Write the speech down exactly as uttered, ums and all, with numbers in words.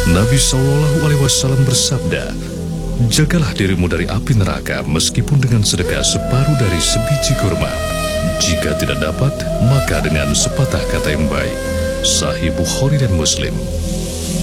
Nabi Shallallahu Alaihi Wasallam bersabda, jagalah dirimu dari api neraka meskipun dengan sedekah separuh dari sebiji kurma. Jika tidak dapat, maka dengan sepatah kata yang baik. Sahih Bukhari dan Muslim.